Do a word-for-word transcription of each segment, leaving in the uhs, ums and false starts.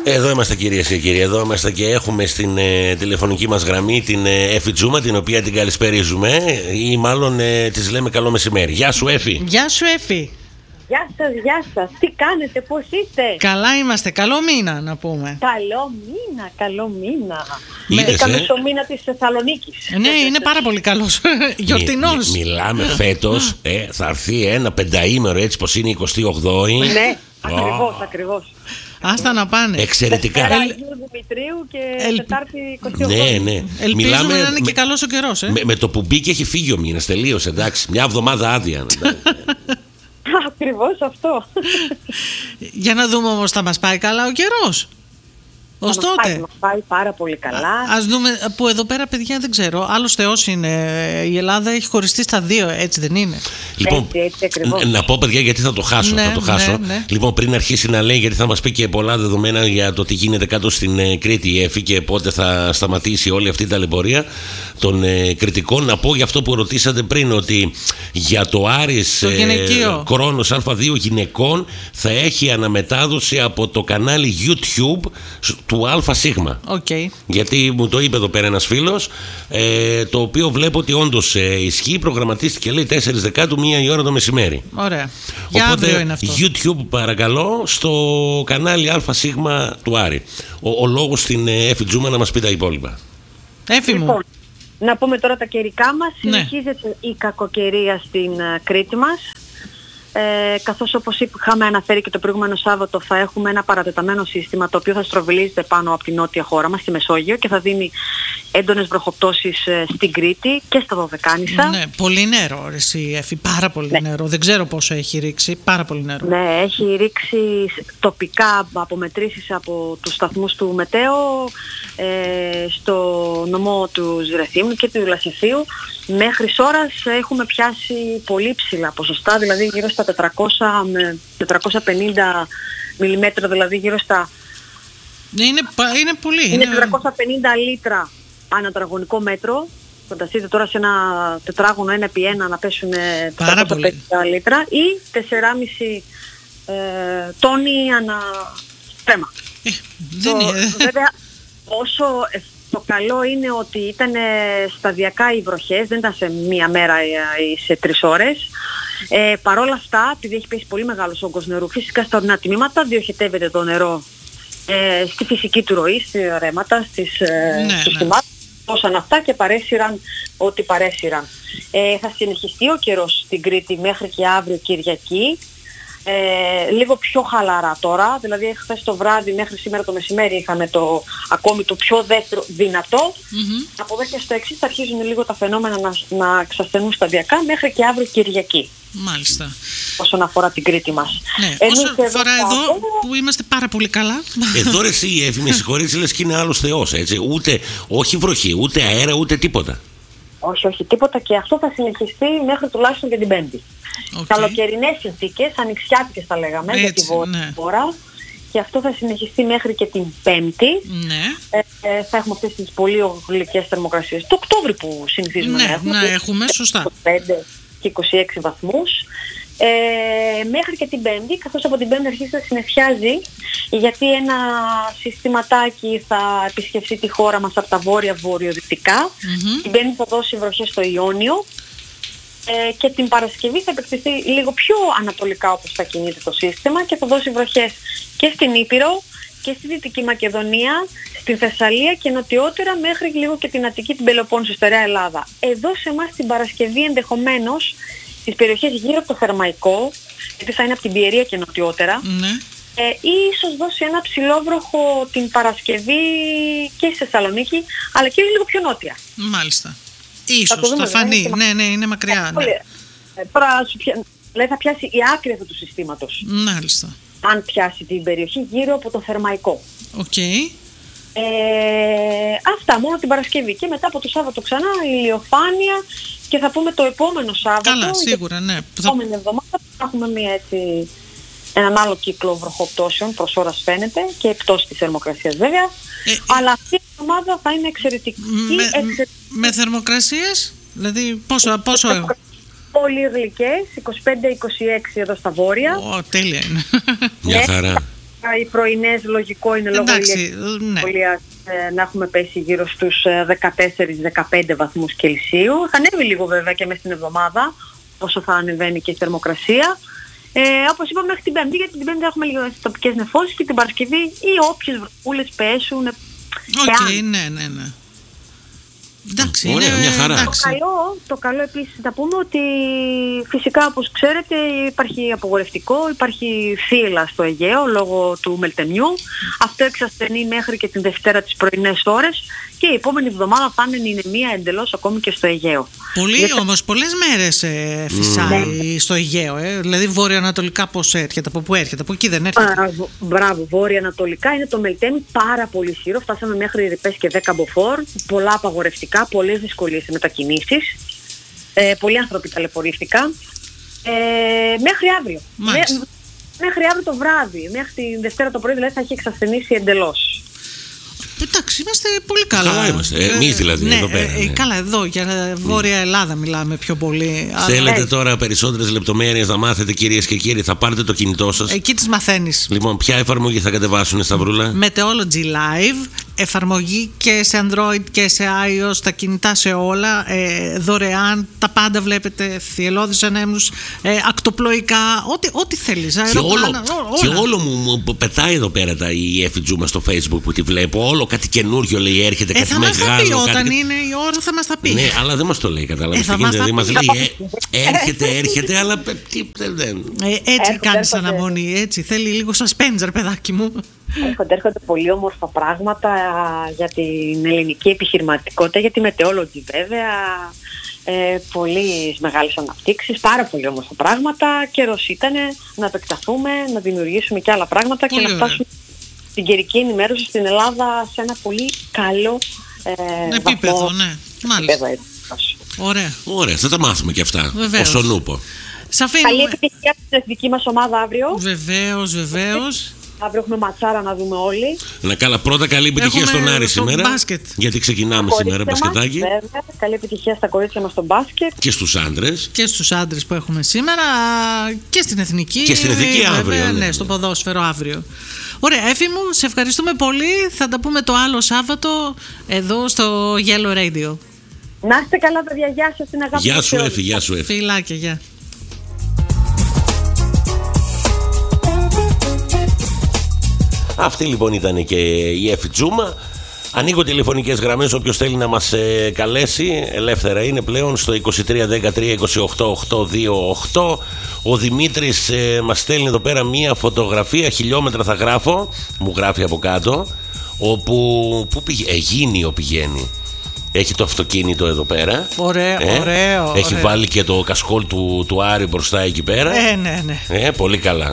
Εδώ είμαστε, κυρίες και κύριοι. Εδώ είμαστε και έχουμε στην ε, τηλεφωνική μας γραμμή την ε, Εφη Τζούμα, την οποία την καλησπερίζουμε ή μάλλον ε, της λέμε καλό μεσημέρι. Γεια σου, Εφη. Γεια σου, Εφη. Γεια σας, γεια σας. Τι κάνετε, πώς είστε? Καλά είμαστε. Καλό μήνα, να πούμε. Καλό μήνα, καλό μήνα. Είδες, ε? το μήνα της Θεσσαλονίκης. Ναι, είναι πάρα πολύ καλός. Γιορτινός. Μι, μι, μιλάμε φέτος, ε, θα έρθει ένα πενταήμερο έτσι πως είναι η εικοστή όγδοη. Ναι, ακριβώς, oh. ακριβώς. Άστα να πάνε. Εξαιρετικά. Δευτέρα Αγίου Δημητρίου και Ελ... Τετάρτη εικοστή όγδοη. Ναι, ναι. Ελπίζουμε Μιλάμε, να είναι με, και καλός ο καιρός. Ε? Με, με το που μπήκε έχει φύγει ο μήνας, τελείωσε, εντάξει. Μια εβδομάδα άδεια. Ακριβώς αυτό. Για να δούμε όμως, θα μας πάει καλά ο καιρός ως θα τότε? Μας πάει, μας πάει πάρα πολύ καλά. Α, ας δούμε, που εδώ πέρα, παιδιά, δεν ξέρω. Άλλος θεός είναι. Η Ελλάδα έχει χωριστεί στα δύο, έτσι δεν είναι? Λοιπόν, έτσι, έτσι, να πω, παιδιά, γιατί θα το χάσω. Ναι, θα το χάσω. ναι, ναι. Λοιπόν, πριν αρχίσει να λέει, γιατί θα μας πει και πολλά δεδομένα για το τι γίνεται κάτω στην ε, Κρήτη η Εφη και πότε θα σταματήσει όλη αυτή η ταλαιπωρία των ε, κριτικών, να πω για αυτό που ρωτήσατε πριν, ότι για το Άρης το ε, Κρόνος Α δύο γυναικών θα έχει αναμετάδοση από το κανάλι YouTube του Α Σίγμα. Okay. Γιατί μου το είπε εδώ πέρα ένας φίλος, ε, το οποίο βλέπω ότι όντως ε, ισχύει. Προγραμματίστηκε, λέει, τέσσερις Δεκάτου, μία η ώρα το μεσημέρι. Ωραία. Για οπότε αύριο είναι αυτό. YouTube, παρακαλώ, στο κανάλι Α Σίγμα του Άρη. Ο, ο λόγος στην ε, Εφη Τζούμα να μας πει τα υπόλοιπα. Έφη μου. Λοιπόν, να πούμε τώρα τα καιρικά μας. Ναι. Συνεχίζεται η κακοκαιρία στην uh, Κρήτη μας. Ε, καθώς όπως είχαμε αναφέρει και το προηγούμενο Σάββατο, θα έχουμε ένα παρατεταμένο σύστημα το οποίο θα στροβιλίζεται πάνω από την νότια χώρα μας, στη Μεσόγειο, και θα δίνει έντονες βροχοπτώσεις ε, στην Κρήτη και στα Δωδεκάνησα. Ναι, πολύ νερό, εσύ, Εφη, πάρα πολύ ναι. νερό. Δεν ξέρω πόσο έχει ρίξει, πάρα πολύ νερό. Ναι, έχει ρίξει τοπικά απομετρήσεις από τους σταθμούς του Μετέο ε, στο νομό του Ζρεθύμνου και του Λασιθίου. Μέχρι ώρας έχουμε πιάσει πολύ ψηλά ποσοστά, δηλαδή γύρω στα τετρακόσια με τετρακόσια πενήντα μιλιμέτρα, δηλαδή γύρω στα... Ναι, είναι, είναι πολύ. Είναι, είναι τετρακόσια πενήντα λίτρα ανά τετραγωνικό μέτρο. Φανταστείτε τώρα σε ένα τετράγωνο ένα επί ένα να πέσουν τετρακόσια πενήντα λίτρα ή τεσσεράμισι ε, τόνοι ανά στρέμμα. Ε, δεν το, είναι. Βέβαια, όσο... Το καλό είναι ότι ήταν σταδιακά οι βροχές, δεν ήταν σε μία μέρα ή σε τρεις ώρες. Ε, Παρ' όλα αυτά, επειδή έχει πέσει πολύ μεγάλος όγκος νερού, φυσικά στα ορεινά τμήματα διοχετεύεται το νερό ε, στη φυσική του ροή, στη ρέματα, στις, ναι, στους ναι. τιμάτες, πόσαν αυτά και παρέσυραν ό,τι παρέσυραν. Ε, θα συνεχιστεί ο καιρός στην Κρήτη μέχρι και αύριο Κυριακή. Ε, λίγο πιο χαλαρά τώρα, δηλαδή χθες το βράδυ μέχρι σήμερα το μεσημέρι είχαμε το, ακόμη το πιο δεύτερο δυνατό. Mm-hmm. Από εδώ και στο εξής θα αρχίζουν λίγο τα φαινόμενα να, να εξασθενούν σταδιακά μέχρι και αύριο Κυριακή. Μάλιστα. Όσον αφορά την Κρήτη μας. Ναι, όσον αφορά εδώ, εδώ που είμαστε πάρα πολύ καλά. Εδώ ρε εσύ, Εφη, με συγχωρείς, λες και είναι άλλος θεός, έτσι. Ούτε, όχι βροχή, ούτε αέρα, ούτε τίποτα. Όχι, όχι, τίποτα, και αυτό θα συνεχιστεί μέχρι τουλάχιστον και την Πέμπτη. Okay. Καλοκαιρινές συνθήκες, ανοιξιάτικες θα λέγαμε, έτσι, για τη βόρεια χώρα. Ναι. Και αυτό θα συνεχιστεί μέχρι και την Πέμπτη. Ναι. Ε, ε, θα έχουμε αυτές τις πολύ γλυκές θερμοκρασίες του Οκτώβρη που συνηθίζουμε ναι, να έχουμε. Να έχουμε, σωστά. είκοσι πέντε και είκοσι έξι βαθμούς. Ε, μέχρι και την Πέμπτη, καθώς από την Πέμπτη αρχίζει να συννεφιάζει, γιατί ένα συστηματάκι θα επισκεφτεί τη χώρα μας από τα βόρεια-βορειοδυτικά. Mm-hmm. Την Πέμπτη θα δώσει βροχές στο Ιόνιο. Ε, και την Παρασκευή θα επεκτηθεί λίγο πιο ανατολικά όπως θα κινείται το σύστημα και θα δώσει βροχές και στην Ήπειρο και στη Δυτική Μακεδονία, στην Θεσσαλία και νοτιότερα μέχρι λίγο και την Αττική, την Πελοπόννησο, στερεά Ελλάδα. Εδώ σε εμάς την Παρασκευή ενδεχομένως στις περιοχές γύρω από το Θερμαϊκό, γιατί θα είναι από την Πιερία και νοτιότερα, ναι. ε, ή ίσως δώσει ένα ψηλόβροχο την Παρασκευή και στη Θεσσαλονίκη, αλλά και λίγο πιο νότια. Μάλιστα. Ίσως θα, θα φανεί, ναι, ναι, είναι μακριά. Ναι. Τώρα, δηλαδή θα πιάσει η άκρη αυτού του συστήματος. Μάλιστα. Αν πιάσει την περιοχή γύρω από το Θερμαϊκό. Οκ. Okay. Ε, αυτά μόνο την Παρασκευή. Και μετά από το Σάββατο ξανά ηλιοφάνεια και θα πούμε το επόμενο Σάββατο. Καλά, σίγουρα, ναι. Την επόμενη εβδομάδα θα έχουμε μια έτσι, έναν άλλο κύκλο βροχοπτώσεων, προς ώρας φαίνεται, και εκτός της θερμοκρασίας βέβαια. Ε, Αλλά αυτή η εβδομάδα θα είναι εξαιρετική. Με, εξαιρετική. με θερμοκρασίες, δηλαδή πόσο... πόσο... Πολύ γλυκές, είκοσι πέντε είκοσι έξι εδώ στα βόρεια. Ω, τέλεια είναι. Μια χαρά. Οι πρωινές λογικό είναι λόγω ηλιακής ναι. να έχουμε πέσει γύρω στους δεκατέσσερα με δεκαπέντε βαθμούς Κελσίου. Θα ανέβει λίγο βέβαια και μέσα στην εβδομάδα, όσο θα ανεβαίνει και η θερμοκρασία. Ε, όπως είπαμε μέχρι την Πέμπτη, γιατί την Πέμπτη έχουμε λίγες τοπικές νεφώσεις και την Παρασκευή ή όποιες βροχούλες πέσουν. Οκ, okay, ναι, ναι, ναι. Εντάξει, ωραία, είναι, μια χαρά. Το καλό, το καλό επίσης να πούμε ότι φυσικά όπως ξέρετε υπάρχει απογορευτικό, υπάρχει θύελλα στο Αιγαίο λόγω του μελτεμιού. Αυτό εξασθενεί μέχρι και την Δευτέρα τις πρωινές ώρες και η επόμενη εβδομάδα θα είναι ηνεμία εντελώς ακόμη και στο Αιγαίο. Πολύ Γιατί... όμως, πολλές μέρες ε, φυσάει mm. στο Αιγαίο, ε. δηλαδή βόρειο-ανατολικά πώς έρχεται, από πού έρχεται, από εκεί δεν έρχεται. Μπράβο, μπράβο, βόρειο-ανατολικά είναι το μελτέμι πάρα πολύ ισχυρό, φτάσαμε μέχρι Ρηπές και δέκα μποφόρ, πολλά απαγορευτικά, πολλές δυσκολίες σε μετακινήσεις, ε, πολλοί άνθρωποι ταλαιπωρήθηκαν, ε, μέχρι αύριο. Μέ, μέχρι αύριο το βράδυ, μέχρι τη Δευτέρα το πρωί δηλαδή θα έχει εξασθενήσει εντελώς. Εντάξει, είμαστε πολύ καλά. Καλά είμαστε. Εμείς δηλαδή, ναι, εδώ πέρα. Ε, ναι. Καλά, εδώ για Βόρεια Ελλάδα μιλάμε πιο πολύ. Θέλετε τώρα περισσότερες λεπτομέρειες να μάθετε, κυρίες και κύριοι, θα πάρετε το κινητό σας. Εκεί τις μαθαίνεις. Λοιπόν, ποια εφαρμογή θα κατεβάσουν, Σταυρούλα? Meteorology Live. Εφαρμογή και σε Android και σε iOS, τα κινητά σε όλα, ε, δωρεάν, τα πάντα βλέπετε, θυελλώδεις ανέμους, ε, ακτοπλοϊκά, ό,τι, ό,τι θέλεις. Και όλο, και όλο μου, μου πετάει εδώ πέρα τα, η Εφη Τζούμα στο Facebook που τη βλέπω, όλο κάτι καινούριο λέει, έρχεται ε, κάτι θα μεγάλο. Μας τα πει, κάτι... όταν είναι η ώρα θα μας τα πει. Ναι, αλλά δεν μας το λέει, κατάλαβες. Ε, μας, δηλαδή, μας λέει, ε, έρχεται, έρχεται, αλλά τι, δεν... Ε, έτσι κάνεις αναμονή, έτσι, θέλει λίγο suspense, παιδάκι μου. Έρχονται, έρχονται πολύ όμορφα πράγματα για την ελληνική επιχειρηματικότητα, για τη Meteorology βέβαια, ε, πολύ μεγάλες αναπτύξεις, πάρα πολύ όμορφα πράγματα. Καιρός ήταν να επεκταθούμε, να δημιουργήσουμε και άλλα πράγματα πολύ και να φτάσουμε την καιρική ενημέρωση στην Ελλάδα σε ένα πολύ καλό ε, επίπεδο, βαθμό. Ναι, μάλιστα. Ωραία. Ωραία, θα τα μάθουμε και αυτά. Βεβαίως. Όσο νούπο. Καλή επιτυχία στην εθνική μας ομάδα αύριο. Βεβαίως, βεβαίως. Αύριο έχουμε ματσάρα να δούμε όλοι. Να καλά, πρώτα καλή επιτυχία έχουμε στον Άρη σήμερα. Μπάσκετ. Γιατί ξεκινάμε σήμερα μπασκετάκι. Βέβαια, καλή επιτυχία στα κορίτσια μας στο μπάσκετ. Και στους άντρες. Και στους άντρες που έχουμε σήμερα. Και στην εθνική. Και στην εθνική βέβαια, αύριο. Ναι, ναι, ναι, στο ποδόσφαιρο αύριο. Ωραία, Έφη μου, σε ευχαριστούμε πολύ. Θα τα πούμε το άλλο Σάββατο εδώ στο Yellow Radio. Να είστε καλά, παιδιά. Γεια σας, την αγάπη. Γεια σου, Έφη, γεια σου, Έφη. Φιλάκια, γεια. Αυτή λοιπόν ήταν και η Εφη Τζούμα. Ανοίγω τηλεφωνικές γραμμές, όποιος θέλει να μας ε, καλέσει ελεύθερα είναι πλέον στο είκοσι τρία δεκατρία είκοσι οκτώ ογδόντα οκτώ. Ο Δημήτρης ε, μας στέλνει εδώ πέρα μία φωτογραφία, χιλιόμετρα θα γράφω, μου γράφει από κάτω, όπου που πηγαίνει, Αιγίνιο πηγαίνει. Έχει το αυτοκίνητο εδώ πέρα. Ωραίο, ε, ωραίο. Έχει ωραίο. βάλει και το κασκόλ του, του Άρη μπροστά εκεί πέρα. Ε, ναι, ναι. Ε, πολύ καλά.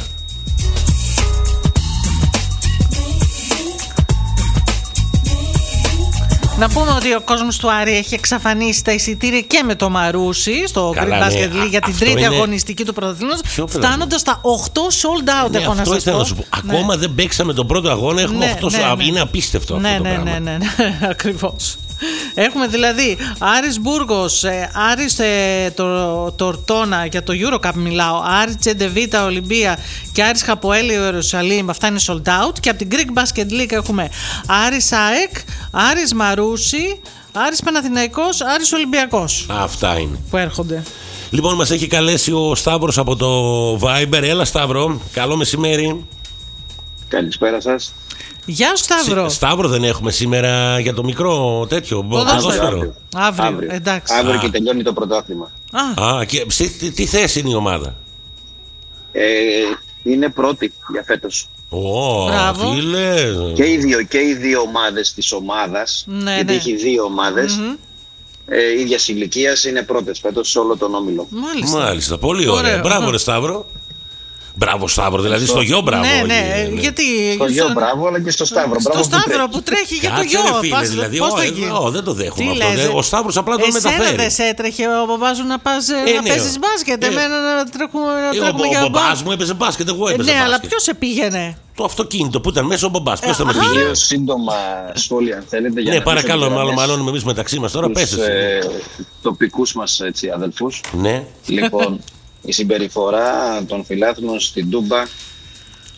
Να πούμε ότι ο κόσμος του Άρη έχει εξαφανίσει τα εισιτήρια και με το Μαρούσι στο Greek Basket League για την τρίτη είναι... αγωνιστική του πρωταθλήματος, φτάνοντας στα οκτώ sold out. Ναι, έχω να σας πω. Να σου πω. Ναι. Ακόμα δεν παίξαμε τον πρώτο αγώνα, έχουμε ναι, οκτώ ναι, sold out. ναι. Είναι απίστευτο ναι, αυτό ναι, το πράγμα. Ναι, ναι, ναι, ναι, ακριβώς. Έχουμε δηλαδή Άρης Μπούργος, Άρης ε, το, Τορτώνα, για το EuroCup μιλάω, Άρης Τσεντεβίτα Ολυμπία και Άρης Χαποέλ Ιερουσαλήμ, αυτά είναι sold out. Και από την Greek Basket League έχουμε Άρης ΑΕΚ, Άρης Μαρούσι, Άρης Παναθηναϊκός, Άρης Ολυμπιακός. Αυτά είναι που έρχονται. Λοιπόν, μας έχει καλέσει ο Σταύρος από το Viber. Έλα Σταύρο, καλό μεσημέρι. Καλησπέρα σας. Γεια σου Σταύρο. Σταύρο δεν έχουμε σήμερα για το μικρό τέτοιο ποδόσφαιρο. Αύριο. Αύριο, αύριο. Εντάξει. Αύριο και τελειώνει το πρωτάθλημα. Α, Α και τι, τι θέση είναι η ομάδα? Ε, είναι πρώτη για φέτος. Ω, Μπράβο. φίλε. Και οι δύο, και οι δύο ομάδες της ομάδας, ναι, γιατί ναι. έχει δύο ομάδες, mm-hmm. ε, ίδιας ηλικίας, είναι πρώτες φέτος σε όλο τον όμιλο. Μάλιστα. Μάλιστα, πολύ ωραία. Ωραίο. Μπράβο ρε Σταύρο. Μπράβο Σταύρο, δηλαδή στο γιο μπράβο. Ναι, ναι, ναι. γιατί. Στο γιο μπράβο, αλλά και στο Σταύρο. Στο μπράβο Σταύρο που τρέχει για το γιο. Κάτσε, ρε, φίλε, Πας, δηλαδή, πώς ό, θα ε, γίνει. ό, δεν το δέχομαι Τι αυτό. λες, Ο Σταύρος απλά τον εσένα μεταφέρει. δεν σε έτρεχε ο μπαμπάς σου να, πας, Ε, να ναι, παίζεις μπάσκετ. ε, Εμένα να τρέχουμε, να Ε, τρέχουμε ο, για ο μπαμπάς μπάσκετ. μου έπαιζε μπάσκετ, εγώ έπαιζα Ναι, μπάσκετ. αλλά ποιος σε πήγαινε? Το αυτοκίνητο που ήταν μέσα ο μπαμπάς. Ποιος θα με πήγε? Δύο σύντομα σχόλια, αν θέλετε. Για Ναι, να παρακαλώ, μάλλον μάλλον μάλλον εμείς μεταξύ μας τώρα πες. ε, τοπικούς μας έτσι, αδελφούς. Ναι. Λοιπόν, η συμπεριφορά των φιλάθλων στην Τούμπα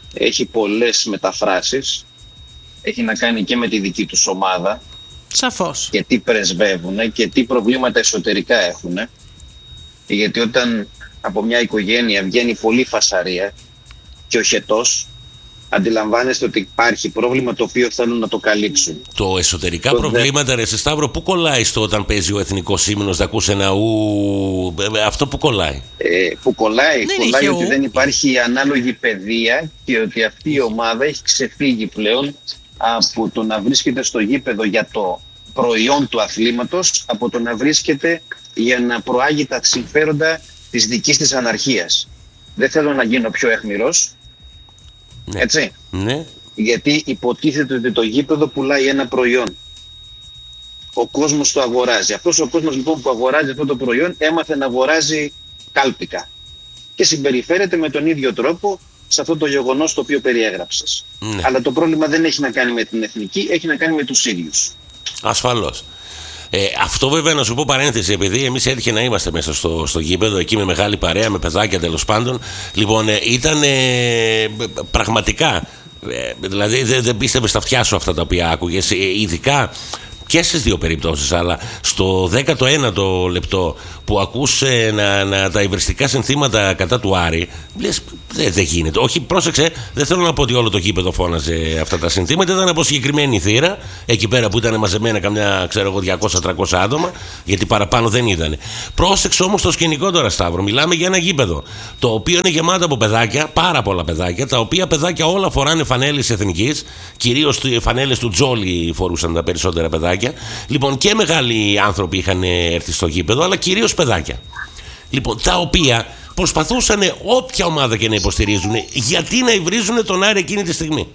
έχει πολλές μεταφράσεις, έχει να κάνει και με τη δική τους ομάδα. Σαφώς. Και τι πρεσβεύουν και τι προβλήματα εσωτερικά έχουν. Γιατί όταν από μια οικογένεια βγαίνει πολύ φασαρία και ο χετός, αντιλαμβάνεστε ότι υπάρχει πρόβλημα το οποίο θέλουν να το καλύψουν. Το εσωτερικά το προβλήματα, δε... ρε σε Σταύρο, πού κολλάει στο όταν παίζει ο εθνικός ύμνος, να ακούς ένα ου, αυτό που κολλάει. Ε, που κολλάει, δεν κολλάει ότι ου. δεν υπάρχει ανάλογη παιδεία και ότι αυτή η ομάδα έχει ξεφύγει πλέον από το να βρίσκεται στο γήπεδο για το προϊόν του αθλήματος, από το να βρίσκεται για να προάγει τα συμφέροντα της δικής της αναρχίας. Δεν θέλω να γίνω πιο αιχμηρός, ναι. έτσι, ναι. γιατί υποτίθεται ότι το γήπεδο πουλάει ένα προϊόν. Ο κόσμος το αγοράζει. Αυτός ο κόσμος λοιπόν που αγοράζει αυτό το προϊόν έμαθε να αγοράζει κάλπικα και συμπεριφέρεται με τον ίδιο τρόπο σε αυτό το γεγονός το οποίο περιέγραψες. Ναι. Αλλά το πρόβλημα δεν έχει να κάνει με την εθνική, έχει να κάνει με τους ίδιους. Ασφαλώς. Ε, αυτό βέβαια να σου πω παρένθεση, επειδή εμείς έτυχε να είμαστε μέσα στο, στο γήπεδο εκεί με μεγάλη παρέα, με παιδάκια τέλος πάντων. Λοιπόν, ε, ήταν ε, πραγματικά, ε, δηλαδή δεν, δεν πίστευες στα αυτιά σου αυτά τα οποία άκουγες, ε, ειδικά και στις δύο περιπτώσεις, αλλά στο δέκατο ένατο λεπτό που ακούς ε, να, να, τα υβριστικά συνθήματα κατά του Άρη, λες δεν δε γίνεται. Όχι, πρόσεξε, δεν θέλω να πω ότι όλο το γήπεδο φώναζε αυτά τα συνθήματα, ήταν από συγκεκριμένη θύρα, εκεί πέρα που ήταν μαζεμένα καμιά, ξέρω εγώ, διακόσια τριακόσια άτομα, γιατί παραπάνω δεν ήταν. Πρόσεξε όμως το σκηνικό τώρα, Σταύρο, μιλάμε για ένα γήπεδο το οποίο είναι γεμάτο από παιδάκια, πάρα πολλά παιδάκια, τα οποία παιδάκια όλα φοράνε φανέλες εθνικής, κυρίως φανέλες του Τζόλι φορούσαν τα περισσότερα παιδάκια. Λοιπόν, και μεγάλοι άνθρωποι είχαν έρθει στο γήπεδο, αλλά κυρίως παιδάκια. Λοιπόν, τα οποία προσπαθούσαν όποια ομάδα και να υποστηρίζουν, γιατί να υβρίζουν τον Άρη εκείνη τη στιγμή.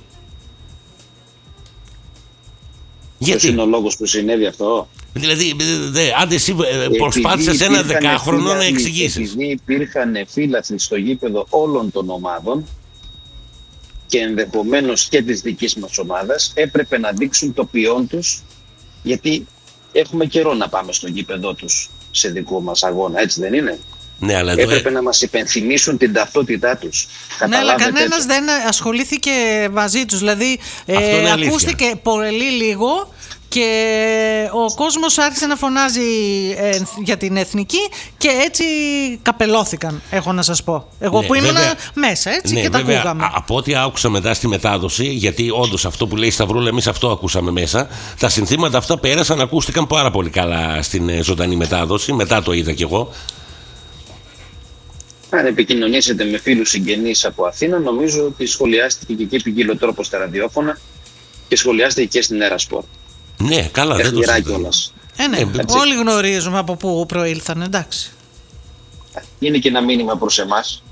Ποιος είναι ο λόγος που συνέβη αυτό? Δηλαδή, δε, άντε εσύ προσπάθησες ένα δεκάχρονο να εξηγήσεις. Επειδή υπήρχαν φύλαθλοι στο γήπεδο όλων των ομάδων και ενδεχομένως και της δικής μας ομάδας, έπρεπε να δείξουν το ποιόν τους, γιατί έχουμε καιρό να πάμε στο γήπεδό τους σε δικό μας αγώνα, έτσι δεν είναι? Ναι, αλλά έπρεπε ε... να μας υπενθυμίσουν την ταυτότητά τους. Ναι, αλλά κανένας έτσι δεν ασχολήθηκε μαζί τους. Δηλαδή ε, ακούστηκε πολύ λίγο και ο κόσμος άρχισε να φωνάζει ε, για την εθνική και έτσι καπελώθηκαν, έχω να σας πω. Εγώ ναι, που ήμουν μέσα έτσι, ναι, και τα βέβαια, ακούγαμε. Από ό,τι άκουσα μετά στη μετάδοση, γιατί όντως αυτό που λέει η Σταυρούλα, εμείς αυτό ακούσαμε μέσα, τα συνθήματα αυτά πέρασαν, ακούστηκαν πάρα πολύ καλά στην ζωντανή μετάδοση, μετά το είδα κι εγώ. Αν επικοινωνήσετε με φίλους συγγενείς από Αθήνα, νομίζω ότι σχολιάστηκε και εκεί ποικιλοτρόπως στα ραδιόφωνα και σχολιάστηκε και στην Ερασπορ. Ναι, καλά, δεν το συζητάμε. Ε, ναι, όλοι γνωρίζουμε από πού προήλθαν, εντάξει. Είναι και ένα μήνυμα προς εμάς.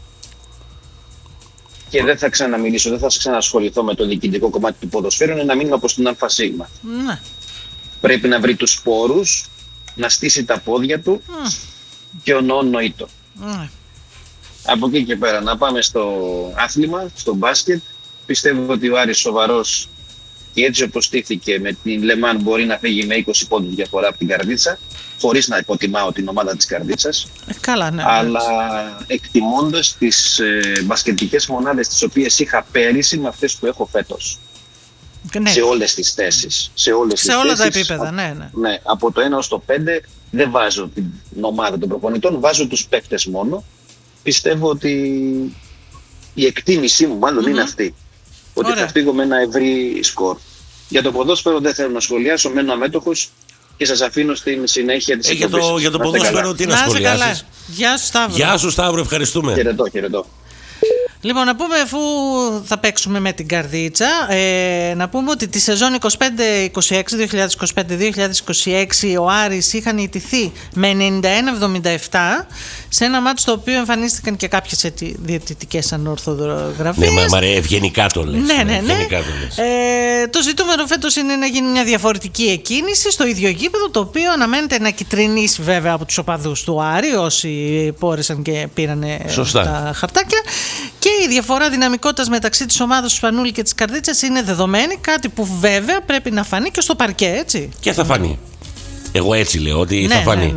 Και δεν θα ξαναμιλήσω, δεν θα ξανασχοληθώ με το διοικητικό κομμάτι του ποδοσφαίρου. Είναι ένα μήνυμα προς την ΑΣ. Ναι. Πρέπει να βρει τους σπόρους, να στήσει τα πόδια του mm. και ονό νοήτο. Mm. Από εκεί και πέρα να πάμε στο άθλημα, στο μπάσκετ. Πιστεύω ότι ο Άρης σοβαρός και έτσι όπως στήθηκε με την Λεμάν μπορεί να φύγει με είκοσι πόντους διαφορά από την Καρδίτσα, χωρίς να υποτιμάω την ομάδα της Καρδίτσας. Ε, καλά, ναι, αλλά εκτιμώντας τις ε, μπασκετικές μονάδες τις οποίες είχα πέρυσι με αυτές που έχω φέτος. Ναι. Σε όλες τις θέσεις. Σε, όλες σε τις όλα θέσεις, τα επίπεδα, ναι, ναι. ναι. Από το ένα ως το πέντε δεν βάζω την ομάδα των προπονητών, βάζω τους παίκτες μόνο. Πιστεύω ότι η εκτίμησή μου μάλλον mm-hmm. είναι αυτή. Ότι Ωραία. θα φύγω με ένα ευρύ σκορ. Για το ποδόσφαιρο δεν θέλω να σχολιάσω, μένω αμέτωχος και σας αφήνω στην συνέχεια της ε, εκπομπής. Για το, για το ποδόσφαιρο τι να, να σχολιάσεις? Γεια σου Σταύρο. Γεια σου Σταύρο, ευχαριστούμε. Χαιρετώ, χαιρετώ. Λοιπόν, να πούμε, αφού θα παίξουμε με την Καρδίτσα, ε, να πούμε ότι τη σεζόν είκοσι πέντε είκοσι έξι, δύο χιλιάδες είκοσι πέντε δύο χιλιάδες είκοσι έξι ο Άρης είχαν ηττηθεί με ενενήντα ένα εβδομήντα επτά σε ένα μάτι στο οποίο εμφανίστηκαν και κάποιες διαιτητικές ανορθογραφίες. Ναι, μα ρε, ευγενικά το λες. Ναι, ναι, ναι. Το, λες. Ε, το ζητούμενο φέτος είναι να γίνει μια διαφορετική εκκίνηση στο ίδιο γήπεδο, το οποίο αναμένεται να κυτρινίσει βέβαια από τους οπαδούς του Άρη, όσοι πόρεσαν και πήραν τα χαρτάκια. Και η διαφορά δυναμικότητας μεταξύ της ομάδας του Σπανούλη και της Καρδίτσας είναι δεδομένη, κάτι που βέβαια πρέπει να φανεί και στο παρκέ, έτσι. Και θα φανεί. Εγώ έτσι λέω ότι ναι, θα φανεί. Ναι, ναι.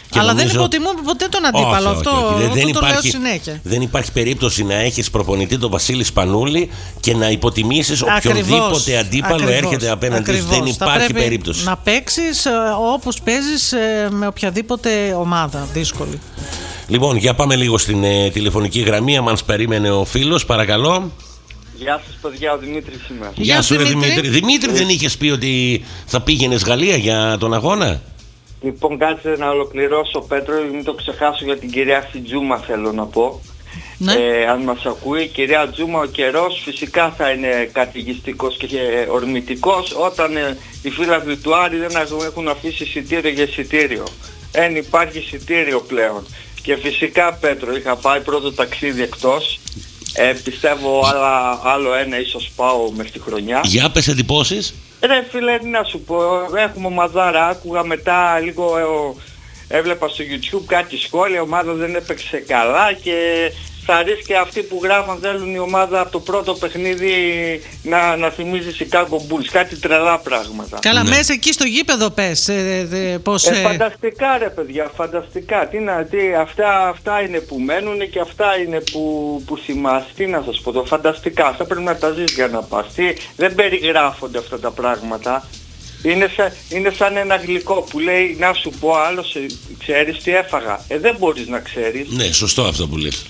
Και αλλά νομίζω... δεν υποτιμούμε ποτέ τον αντίπαλο. Όχι, αυτό όχι, όχι. Δεν, αυτό δεν το υπάρχει, λέω συνέχεια. Δεν υπάρχει περίπτωση να έχεις προπονητή τον Βασίλη Σπανούλη και να υποτιμήσεις οποιονδήποτε αντίπαλο ακριβώς, έρχεται απέναντι. Δεν υπάρχει περίπτωση. Να παίξεις όπως παίζεις με οποιαδήποτε ομάδα δύσκολη. Λοιπόν, για πάμε λίγο στην ε, τηλεφωνική γραμμή. Αν μας περίμενε ο φίλος, παρακαλώ. Γεια σας παιδιά, ο Δημήτρης είμαι. Γεια, Γεια σου ρε Δημήτρη. Δημήτρη, Δημήτρη δεν είχες πει ότι θα πήγαινες Γαλλία για τον αγώνα? Λοιπόν, κάτσε να ολοκληρώσω, Πέτρο, μην το ξεχάσω, για την κυρία Τζούμα θέλω να πω. Ναι. Ε, αν μας ακούει, κυρία Τζούμα, ο καιρός φυσικά θα είναι καταιγιστικός και ορμητικός όταν ε, οι φίλοι του Άρη δεν έχουν αφήσει εισιτήριο για εισιτήριο. Δεν υπάρχει εισιτήριο πλέον. Και φυσικά, Πέτρο, είχα πάει πρώτο ταξίδι εκτός. Ε, πιστεύω άλλα, άλλο ένα ίσως πάω μες τη χρονιά. Για πες εντυπώσεις. Ρε φίλε, να σου πω, έχουμε ομαδάρα, άκουγα μετά λίγο, ε, έβλεπα στο YouTube κάτι σχόλια, η ομάδα δεν έπαιξε καλά και θα ρίσκει αυτοί που γράφαν θέλουν η ομάδα από το πρώτο παιχνίδι να, να θυμίζει Chicago Bulls, κάτι τρελά πράγματα. Καλά, ναι. Μέσα εκεί στο γήπεδο πες, ε, ε, πώς... Ε, φανταστικά ρε παιδιά, φανταστικά. Τι να, τι, αυτά, αυτά είναι που μένουν και αυτά είναι που, που θυμάσαι. Τι να σας πω, το φανταστικά. Αυτά πρέπει να τα ζεις για να πας. Τι, δεν περιγράφονται αυτά τα πράγματα. Είναι, σαν, είναι σαν ένα γλυκό που λέει να σου πω άλλος, ξέρεις τι έφαγα. Ε, δεν μπορείς να ξέρεις. Ναι, σωστό αυτό που λες.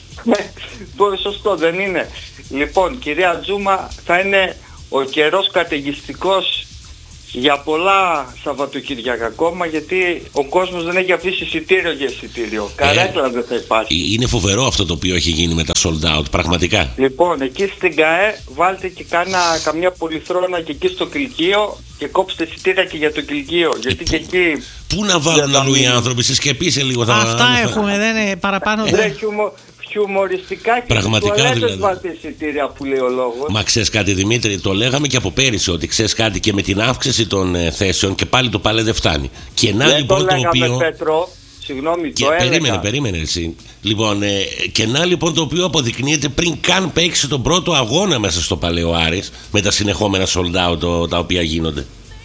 Σωστό δεν είναι? Λοιπόν, κυρία Τζούμα, θα είναι ο καιρός καταιγιστικός για πολλά Σαββατοκύριακα ακόμα, γιατί ο κόσμος δεν έχει αφήσει εισιτήριο για εισιτήριο. Καρέκλα ε, δεν θα υπάρχει. Είναι φοβερό αυτό το οποίο έχει γίνει με τα sold out, πραγματικά. Λοιπόν, εκεί στην ΚΑΕ βάλτε και κάνα, καμιά πολυθρόνα και εκεί στο Κιλκείο και κόψτε εισιτήρια και για το Κιλκείο. Ε, γιατί που, και εκεί... Πού να βάλουν αλλού οι άνθρωποι, συσκεπίσε λίγο. Θα, αυτά θα... έχουμε, δεν είναι παραπάνω. Δεν χιουμοριστικά και πραγματικά δηλαδή. Βάλτε εισιτήρια που λέει ο λόγος. Μα ξέρεις κάτι Δημήτρη, το λέγαμε και από πέρυσι ότι ξέρεις κάτι, και με την αύξηση των ε, θέσεων και πάλι το παλέ δεν φτάνει. Και να δεν λοιπόν το, το λέγαμε, οποίο... Πέτρο, συγγνώμη, και το περίμενε, έλεγα. περίμενε εσύ. Λοιπόν, ε, και να λοιπόν το οποίο αποδεικνύεται πριν καν παίξει τον πρώτο αγώνα μέσα στο Παλαιό Άρης με τα συνεχόμενα sold out το, τα οποία γίνονται.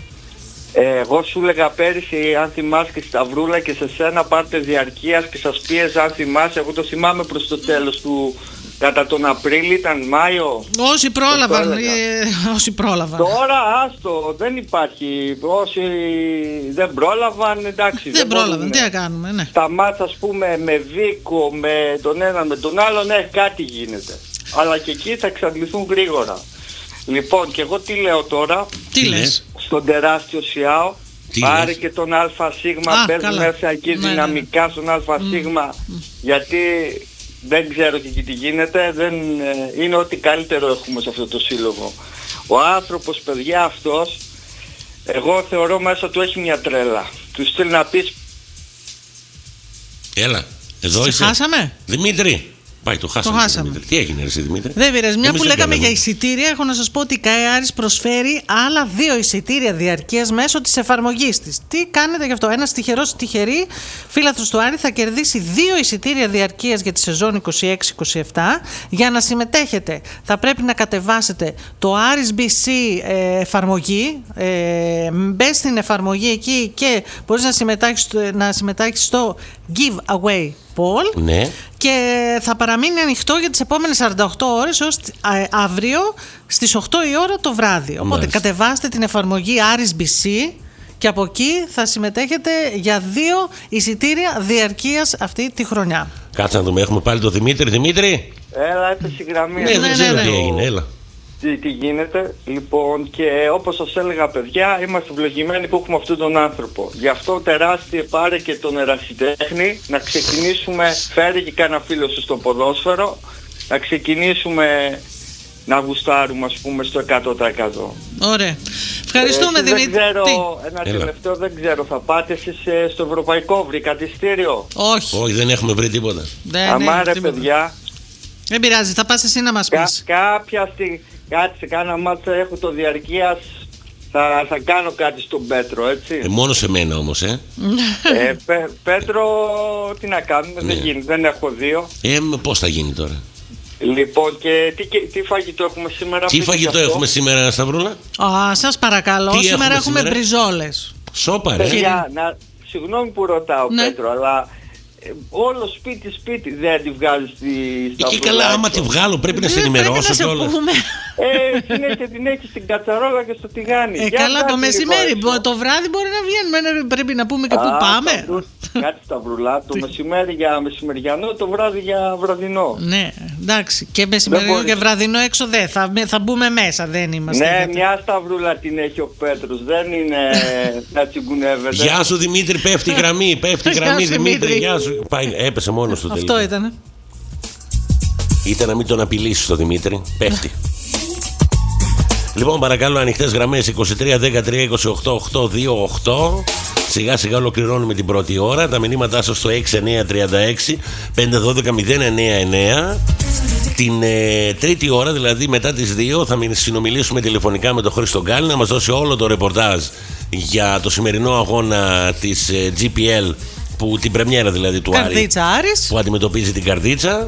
Ε, εγώ σου έλεγα πέρυσι, αν θυμάσαι, και Σταυρούλα και σε σένα πάρτε διαρκείας και σας πίεζα, αν θυμάσαι, εγώ το θυμάμαι προς το τέλος του, κατά τον Απρίλιο, ήταν Μάιο. Όσοι πρόλαβαν, ε, όσοι πρόλαβαν. Τώρα άστο, δεν υπάρχει, όσοι δεν πρόλαβαν, εντάξει. Δεν, δεν πρόλαβαν, μπορούν, τι να κάνουμε, ναι. Τα μάτσα, ας πούμε, με Βίκο, με τον ένα, με τον άλλο, ναι, κάτι γίνεται. Αλλά και εκεί θα εξαντληθούν γρήγορα. Λοιπόν, και εγώ τι λέω τώρα? Τι λες? Στον τεράστιο Σιάο, πάρε και τον ΑΣ, μπες μέσα εκεί ναι, δυναμικά ναι, ναι. στον ΑΣ, mm. γιατί δεν ξέρω και τι γίνεται, δεν, είναι ό,τι καλύτερο έχουμε σε αυτό το σύλλογο. Ο άνθρωπος, παιδιά, αυτός, εγώ θεωρώ μέσα του έχει μια τρέλα. Του στείλει να πεις... Έλα, εδώ είσαι. Χάσαμε. Δημήτρη. Πάει, το χάσαμε. Το χάσαμε. Τι έγινε εσύ Δημήτρη? Δεν πειράζει. Μια που λέγαμε για εισιτήρια, έχω να σας πω ότι η ΚΑΕ Άρης προσφέρει άλλα δύο εισιτήρια διαρκείας μέσω της εφαρμογής της. Τι κάνετε γι' αυτό? Ένας τυχερός τυχερή φίλαθρος του Άρη θα κερδίσει δύο εισιτήρια διαρκείας για τη σεζόν είκοσι έξι είκοσι επτά. Για να συμμετέχετε θα πρέπει να κατεβάσετε το Άρης μπι σι ε, εφαρμογή. Ε, μπες στην εφαρμογή εκεί και μπορείς να συμμετάχεις, να συμμετάχεις στο giveaway poll, ναι. Και θα παραμείνει ανοιχτό για τις επόμενες σαράντα οκτώ ώρες ως αύριο στις οκτώ η ώρα το βράδυ. Οπότε μάλιστα, κατεβάστε την εφαρμογή Άρης μπι σι και από εκεί θα συμμετέχετε για δύο εισιτήρια διαρκείας αυτή τη χρονιά. Κάτσε να δούμε, έχουμε πάλι τον Δημήτρη. Δημήτρη! Έλα, έπεσε η γραμμή. Ναι, δεν ξέρω τι έγινε, έλα. Τι, τι γίνεται, λοιπόν, και όπως σας έλεγα παιδιά, είμαστε ευλογημένοι που έχουμε αυτόν τον άνθρωπο. Γι' αυτό τεράστιε πάρε και τον ερασιτέχνη, να ξεκινήσουμε, φέρει και κάνα φίλο σου στο ποδόσφαιρο, να ξεκινήσουμε να γουστάρουμε, ας πούμε, στο εκατό τοις εκατό. Ωραία. Ευχαριστούμε, ε, Δημήτρη. Δεν ξέρω, ένα Έλα. τελευταίο δεν ξέρω, θα πάτε εσείς στο ευρωπαϊκό, βρήκατε ειστήριο? Όχι. Όχι, δεν έχουμε βρει τίποτα. Αμάρε παιδιά. Δεν πειράζει, θα πας εσύ να μας πεις. Κα, κάποια στιγμή, κάτι σε κάνα μάτσα έχω το διαρκείας, θα, θα κάνω κάτι στον Πέτρο, έτσι. Ε, μόνο σε μένα όμως, ε. ε Πέ, Πέτρο, τι να κάνουμε, ναι. δεν γίνει, δεν έχω δύο. Ε, πώς θα γίνει τώρα? Λοιπόν, και τι, τι φαγητό έχουμε σήμερα? Τι φαγητό έχουμε σήμερα, Σταυρούλα? Α, σας παρακαλώ, τι σήμερα έχουμε, έχουμε μπριζόλες. Σόπα, ρε. Παιδιά, να, συγγνώμη που ρωτάω, ναι. Πέτρο, αλλά όλο σπίτι σπίτι δεν τη βγάλει στη Εκεί καλά, άμα τη βγάλω πρέπει να σε ενημερώσω κιόλας. Ε, συνέχεια την έχει στην κατσαρόλα και στο τηγάνι. Ε, καλά, το μεσημέρι, το βράδυ μπορεί να βγαίνουμε, πρέπει να πούμε και πού πάμε. Κάτι σταυρουλά, το μεσημέρι για μεσημεριανό, το βράδυ για βραδινό. Ναι, εντάξει, και μεσημεριανό και βραδινό έξω δεν, θα, θα μπούμε μέσα, δεν είμαστε. Ναι, μια σταυρούλα την έχει ο Πέτρος, δεν είναι να τσιγκουνεύεται. Γεια σου Δημήτρη, πέφτει η γραμμή, πέφτει η γραμμή Δημήτρη, γεια σου. Πάει, έπεσε μόνο στο τελείω. Αυτό ήτανε. Ήταν να μην τον απειλήσει το Δημήτρη. Πέφτει. Λοιπόν, παρακαλώ, ανοιχτές γραμμές είκοσι τρία δεκατρία είκοσι οκτώ οκτακόσια είκοσι οκτώ. Σιγά σιγά ολοκληρώνουμε την πρώτη ώρα. Τα μηνύματά σας στο έξι εννιά τρία έξι πέντε ένα δύο μηδέν εννιά εννιά. Την ε, τρίτη ώρα, δηλαδή μετά τις δύο, θα συνομιλήσουμε τηλεφωνικά με τον Χρήστο Γκάλη να μας δώσει όλο το ρεπορτάζ για το σημερινό αγώνα της ε, τζι πι ελ, που την πρεμιέρα δηλαδή του Άρη, που αντιμετωπίζει την Καρδίτσα.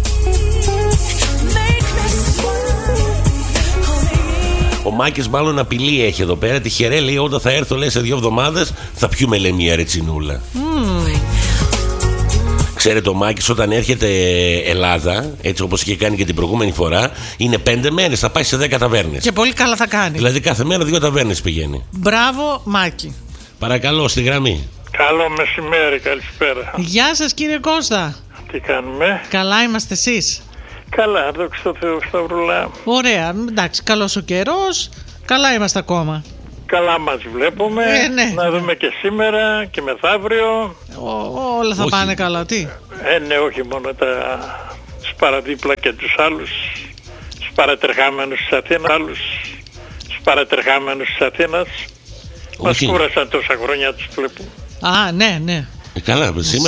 Ο Μάκης μάλλον απειλή έχει εδώ πέρα. Τυχερέ, λέει, όταν θα έρθω, λέει, σε δύο εβδομάδες θα πιούμε, λέει, μια ρετσινούλα. Mm. Ξέρετε, ο Μάκης όταν έρχεται Ελλάδα, έτσι όπως είχε κάνει και την προηγούμενη φορά, είναι πέντε μέρες, θα πάει σε δέκα ταβέρνες. Και πολύ καλά θα κάνει. Δηλαδή κάθε μέρα δύο ταβέρνες πηγαίνει. Μπράβο, Μάκη. Παρακαλώ, στη γραμμή. Καλό μεσημέρι, καλησπέρα. Γεια σας, κύριε Κώστα. Τι κάνουμε? Καλά είμαστε, εσείς? Καλά, δόξα τω Θεώ, Σταυρουλά. Ωραία, εντάξει, καλός ο καιρός, καλά είμαστε ακόμα. Καλά μας βλέπουμε, ε, ναι. Να δούμε και σήμερα και μεθαύριο. Ό, όλα θα όχι. Πάνε καλά, τι? Ε, ναι, όχι μόνο τα παραδίπλα και τους άλλους, τους παρατρεχάμενους της Αθήνας, άλλους τους παρατρεχάμενους της Αθήνας. Μας κούρασαν τόσα χρόνια, τους βλέπω. Α, ναι, ναι. Ε, καλά, σήμερα